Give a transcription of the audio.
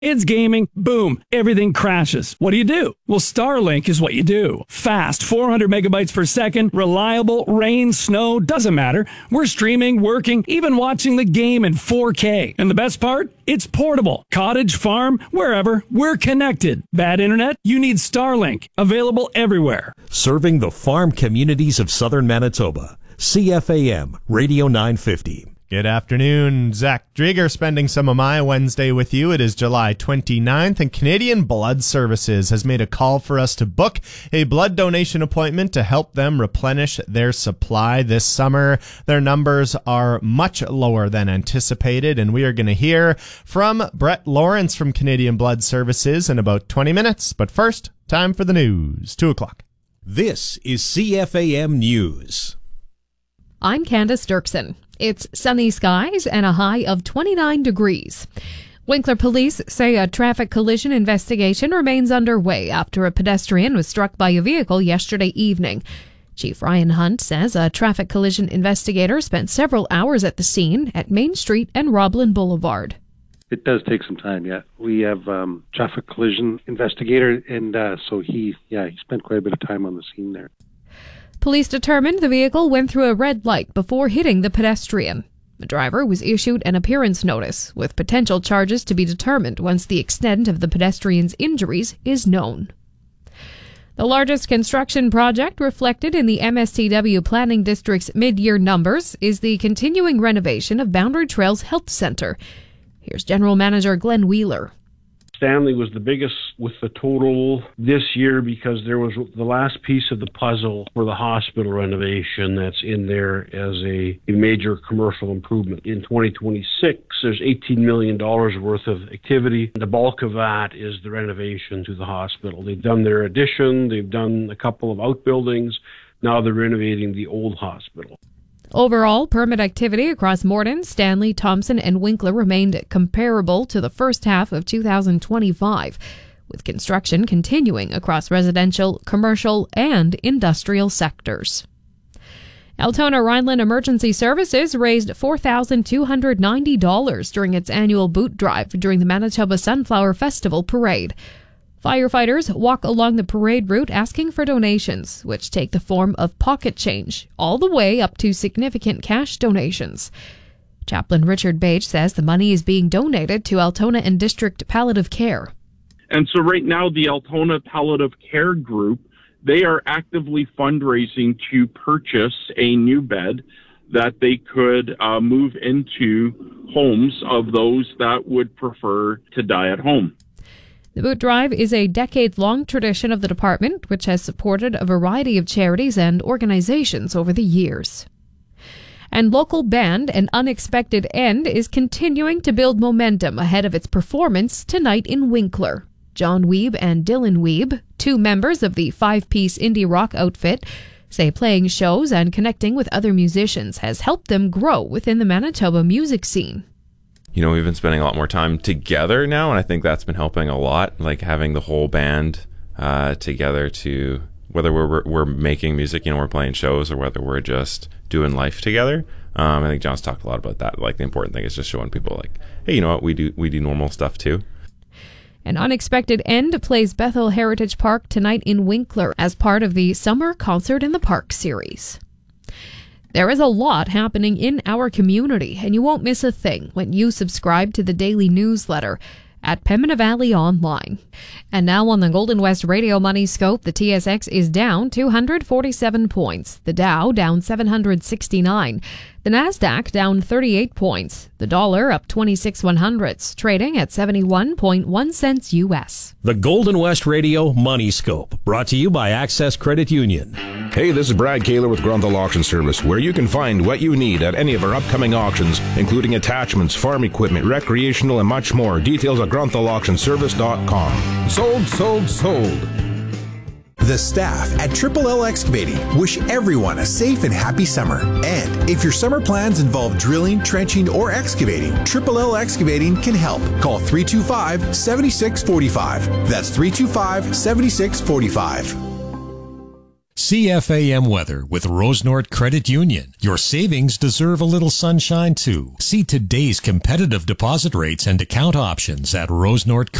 It's gaming, boom, everything crashes. What do? Well, Starlink is what you do. Fast, 400 megabytes per second, reliable, rain, snow, doesn't matter. We're streaming, working, even watching the game in 4K. And the best part? It's portable. Cottage, farm, wherever, we're connected. Bad internet? You need Starlink. Available everywhere. Serving the farm communities of southern Manitoba. CFAM, Radio 950. Good afternoon. Zach Drieger spending some of my Wednesday with you. It is July 29th, and Canadian Blood Services has made a call for us to book a blood donation appointment to help them replenish their supply this summer. Their numbers are much lower than anticipated, and we are going to hear from Brett Lawrence from Canadian Blood Services in about 20 minutes. But first, time for the news. 2 o'clock. This is CFAM News. I'm Candace Dirksen. It's sunny skies and a high of 29 degrees. Winkler police say a traffic collision investigation remains underway after a pedestrian was struck by a vehicle yesterday evening. Chief Ryan Hunt says a traffic collision investigator spent several hours at the scene at Main Street and Roblin Boulevard. It does take some time, yeah. We have traffic collision investigator, and so he spent quite a bit of time on the scene there. Police determined the vehicle went through a red light before hitting the pedestrian. The driver was issued an appearance notice, with potential charges to be determined once the extent of the pedestrian's injuries is known. The largest construction project reflected in the MSTW Planning District's mid-year numbers is the continuing renovation of Boundary Trails Health Centre. Here's General Manager Glenn Wheeler. Stanley was the biggest with the total this year because there was the last piece of the puzzle for the hospital renovation that's in there as a major commercial improvement. In 2026, there's $18 million worth of activity. The bulk of that is the renovation to the hospital. They've done their addition, they've done a couple of outbuildings, now they're renovating the old hospital. Overall, permit activity across Morden, Stanley, Thompson, and Winkler remained comparable to the first half of 2025, with construction continuing across residential, commercial, and industrial sectors. Altona Rhineland Emergency Services raised $4,290 during its annual boot drive during the Manitoba Sunflower Festival Parade. Firefighters walk along the parade route asking for donations, which take the form of pocket change, all the way up to significant cash donations. Chaplain Richard Bage says the money is being donated to Altona and District Palliative Care. And so right now, the Altona Palliative Care Group, they are actively fundraising to purchase a new bed that they could move into homes of those that would prefer to die at home. The boot drive is a decade-long tradition of the department, which has supported a variety of charities and organizations over the years. And local band An Unexpected End is continuing to build momentum ahead of its performance tonight in Winkler. John Weeb and Dylan Weeb, two members of the five-piece indie rock outfit, say playing shows and connecting with other musicians has helped them grow within the Manitoba music scene. You know, we've been spending a lot more time together now, and I think that's been helping a lot, like having the whole band together to, whether we're making music, you know, we're playing shows, or whether we're just doing life together. I think John's talked a lot about that. Like, the important thing is just showing people, like, hey, you know what, we do normal stuff too. An Unexpected End plays Bethel Heritage Park tonight in Winkler as part of the Summer Concert in the Park series. There is a lot happening in our community, and you won't miss a thing when you subscribe to the daily newsletter at Pembina Valley Online. And now on the Golden West Radio Money Scope, the TSX is down 247 points. The Dow down 769. The Nasdaq down 38 points. The dollar up 26/100ths, trading at 71.1 cents U.S. The Golden West Radio Money Scope, brought to you by Access Credit Union. Hey, this is Brad Kaler with Grunthal Auction Service, where you can find what you need at any of our upcoming auctions, including attachments, farm equipment, recreational, and much more. Details at grunthal.auctionservice.com. Sold, sold, sold. The staff at Triple L Excavating wish everyone a safe and happy summer. And if your summer plans involve drilling, trenching, or excavating, Triple L Excavating can help. Call 325-7645. That's 325-7645. CFAM weather with Rosenort Credit Union. Your savings deserve a little sunshine too. See today's competitive deposit rates and account options at Rosenort